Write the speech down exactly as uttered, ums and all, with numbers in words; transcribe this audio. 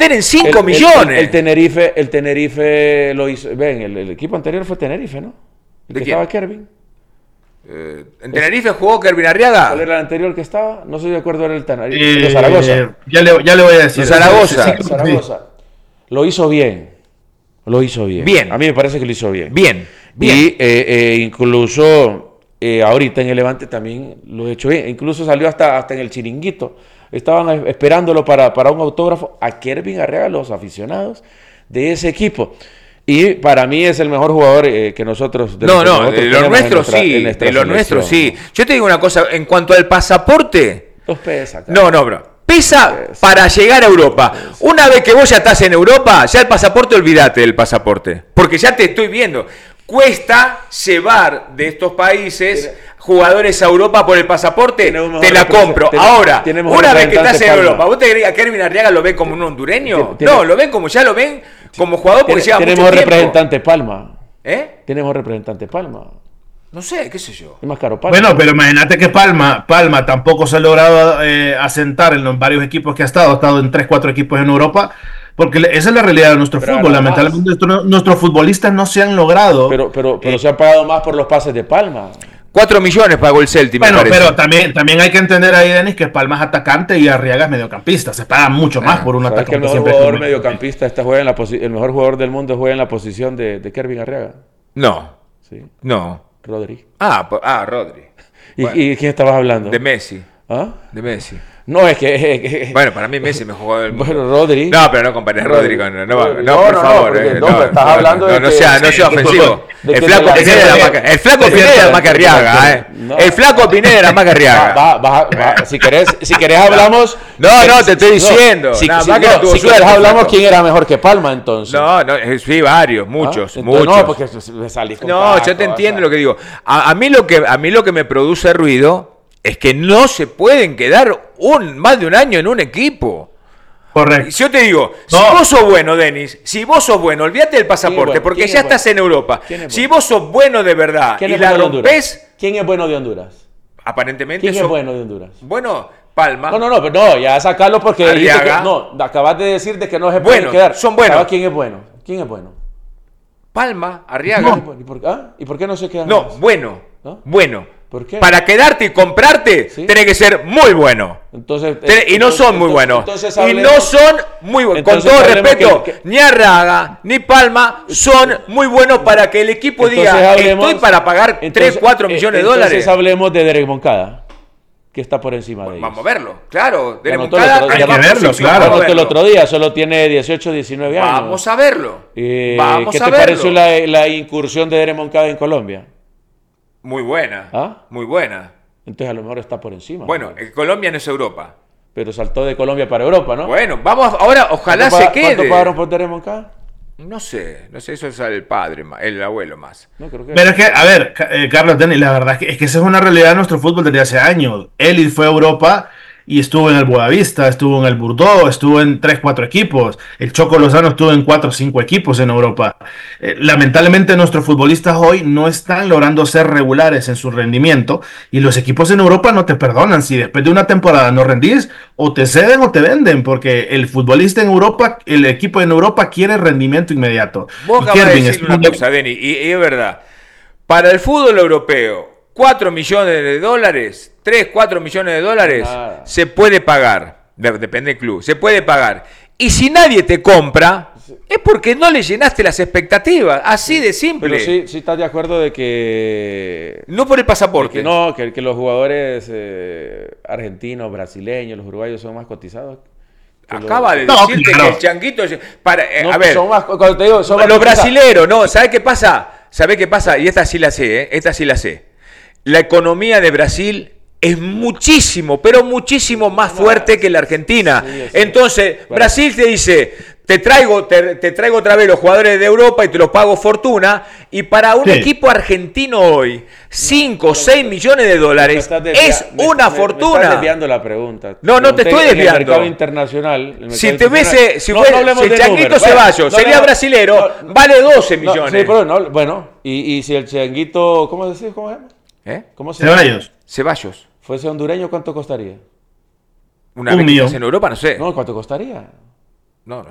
vender en cinco el, millones. El, el, el Tenerife, el Tenerife lo hizo. Ven, el, el equipo anterior fue Tenerife, ¿no? El ¿De que quién? estaba Kervin. Eh, ¿En Tenerife jugó Kervin Arriaga? ¿Cuál era el anterior que estaba? No sé de acuerdo, era el Tenerife. Eh, de Zaragoza. Ya le, ya le voy a decir. De Zaragoza. Sí, sí, sí. Zaragoza. Lo hizo bien. Lo hizo bien. Bien. A mí me parece que lo hizo bien. Bien. Bien. Y eh, eh, incluso eh, ahorita en el Levante también lo he hecho bien. Incluso salió hasta, hasta en el Chiringuito. Estaban esperándolo para, para un autógrafo a Kervin Arriaga, los aficionados de ese equipo. Y para mí es el mejor jugador eh, que nosotros... De no, los no, de lo nuestro sí, de lo nuestro sí. Yo te digo una cosa, en cuanto al pasaporte... Dos pesa, no, no, bro. Pesa para llegar a Europa. Una vez que vos ya estás en Europa, ya el pasaporte, olvídate del pasaporte. Porque ya te estoy viendo. Cuesta llevar de estos países jugadores a Europa por el pasaporte, te la compro. Ahora, una vez que estás en Europa, ¿vos te crees que a Kervin Arriaga lo ven como un hondureño? No, lo ven como, ya lo ven como jugador porque lleva mucho tiempo. Tenemos representante Palma. ¿Eh? Tenemos representante Palma. No sé, qué sé yo. Es más caro Palma. Bueno, pero imagínate que Palma, Palma tampoco se ha logrado eh, asentar en los varios equipos que ha estado. Ha estado en tres, cuatro equipos en Europa. Porque esa es la realidad de nuestro pero fútbol. Lamentablemente nuestro, nuestros futbolistas no se han logrado. Pero, pero, pero eh, se ha pagado más por los pases de Palma. Cuatro millones pagó el Celtic. Bueno, pero también, también hay que entender ahí, Denis, que Palma es atacante y Arriaga es mediocampista. Se paga mucho más ah, por un atacante. Que el mejor jugador mediocampista está juega en la el mejor jugador del mundo juega en la posición de, de Kervin Arriaga. No. Sí. No. Rodri. Ah, ah Rodri. ¿Y, bueno. ¿Y quién estabas hablando? De Messi. ¿Ah? De Messi. No, es que... Eh, eh, bueno, para mí Messi me jugó el mundo. Bueno, Rodri. No, pero no compares Rodri con... No, no, no, no por no, favor. No, eh, no, no, estás hablando no, de no, que, sea, no sea ofensivo. De el flaco Pineda era más que... El flaco Pineda era más que Arriaga, eh. No. El flaco Pineda era más que Arriaga. Va, va, va, si querés, si querés hablamos... No, no, te estoy diciendo. No, si, nada si, más no, que si querés hablamos quién era mejor que Palma, entonces. No, no, sí, varios, muchos, ¿Ah? Entonces, muchos. No, porque me salís con No, caco, yo te entiendo o sea. lo que digo. A, a, mí lo que, a mí lo que me produce ruido es que no se pueden quedar un, más de un año en un equipo. Correcto. Si yo te digo, no. si vos sos bueno, Denis, si vos sos bueno, olvídate del pasaporte, bueno? porque ya estás bueno? en Europa. Si bueno? vos sos bueno de verdad y la rompés... ¿Quién es bueno de Honduras? Aparentemente ¿Quién sos... es bueno de Honduras? Bueno, Palma. No, no, no, pero no, ya sacarlo porque dijiste que, no, acabas de decir de que no se pueden bueno, quedar. Son buenos. ¿Sabes quién es bueno? ¿Quién es bueno? Palma, Arriaga. No. ¿Y, por, ¿ah? ¿Y por qué no se quedan? No, más? bueno, ¿no? bueno. ¿Por qué? Para quedarte y comprarte, ¿sí? Tenés que ser muy bueno. Entonces, Tenés, y no entonces, son muy entonces, buenos. Entonces y no son muy buenos. Con todo respeto, que, que, ni Arriaga ni Palma son muy buenos para que el equipo diga, hablemos, estoy para pagar tres, cuatro millones de dólares. Entonces hablemos de Derek Moncada, que está por encima bueno, de vamos ellos. a verlo, claro. Derek Moncada hay que verlo, claro. Vamos el otro día, solo tiene dieciocho, diecinueve años. Vamos a verlo. Eh, vamos ¿Qué a te verlo. pareció la, la incursión de Derek Moncada en Colombia? Muy buena. ¿Ah? Muy buena. Entonces a lo mejor está por encima. Bueno, ¿no? Colombia no es Europa. Pero saltó de Colombia para Europa, ¿no? Bueno, vamos ahora, ojalá se quede. ¿Cuánto pagaron por Derek Moncada? No sé, no sé, eso es el padre, el abuelo más. No, creo que Pero es que, a ver, eh, Carlos Denis, la verdad es que, es que esa es una realidad de nuestro fútbol desde hace años. Él fue a Europa y estuvo en el Boavista, estuvo en el Bordeaux, estuvo en tres, cuatro equipos. El Choco Lozano estuvo en cuatro o cinco equipos en Europa. Eh, lamentablemente nuestros futbolistas hoy no están logrando ser regulares en su rendimiento y los equipos en Europa no te perdonan. Si después de una temporada no rendís, o te ceden o te venden, porque el futbolista en Europa, el equipo en Europa quiere rendimiento inmediato. Vos acabas de decir una cosa, Denny, y, y es verdad. Para el fútbol europeo, cuatro millones de dólares, tres, cuatro millones de dólares, Nada. se puede pagar. Depende del club, se puede pagar. Y si nadie te compra, es porque no le llenaste las expectativas. Así de simple. Pero sí, sí estás de acuerdo de que... No por el pasaporte. Que no, que, que los jugadores eh, argentinos, brasileños, los uruguayos son más cotizados. Acaba de no, decirte claro. que el changuito... Para, eh, no, a ver, son más, cuando te digo, son los más brasileros, no, ¿sabes qué pasa? ¿Sabés qué pasa? Y esta sí la sé, ¿eh? Esta sí la sé. La economía de Brasil es muchísimo, pero muchísimo más fuerte que la Argentina. Sí, sí. Entonces, bueno. Brasil te dice, te traigo, te, te traigo otra vez los jugadores de Europa y te los pago fortuna. Y para un sí. equipo argentino hoy, cinco o seis millones de dólares es me, una me, fortuna. Me estás desviando la pregunta. No, no te estoy desviando. El mercado internacional. El mercado si te ves, si, no, fue, no si el Changuito Ceballos no, sería no, brasilero, no, vale doce millones. Sí, pero no, bueno, y, y si el Changuito, ¿cómo decís? ¿Cómo se llama? ¿Eh? ¿Cómo se Ceballos. Ceballos. ¿Fuese hondureño cuánto costaría? Una un vez millón. que en Europa, no sé. No, ¿cuánto costaría?